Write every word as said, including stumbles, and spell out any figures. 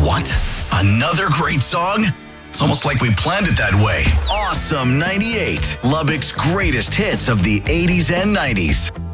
What? Another great song? It's almost like we planned it that way. Awesome ninety-eight, Lubbock's greatest hits of the eighties and nineties.